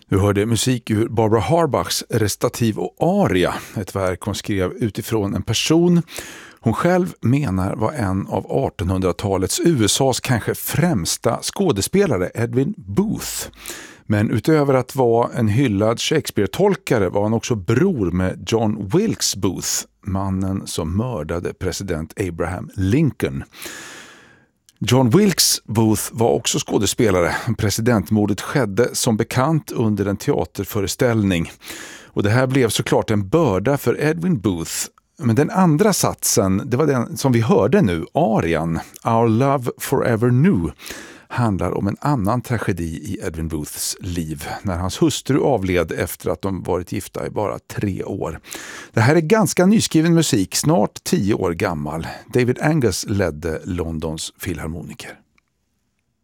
Du hörde musik ur Barbara Harbachs Recitativ och aria, ett verk hon skrev utifrån en person hon själv menar var en av 1800-talets USAs kanske främsta skådespelare, Edwin Booth. Men utöver att vara en hyllad Shakespeare-tolkare var han också bror med John Wilkes Booth, mannen som mördade president Abraham Lincoln. John Wilkes Booth var också skådespelare. Presidentmordet skedde som bekant under en teaterföreställning. Och det här blev såklart en börda för Edwin Booth. Men den andra satsen, det var den som vi hörde nu, arian, Our Love Forever New, handlar om en annan tragedi i Edwin Booths liv när hans hustru avled efter att de varit gifta i bara 3 år. Det här är ganska nyskriven musik, snart 10 år gammal. David Angus ledde Londons filharmoniker.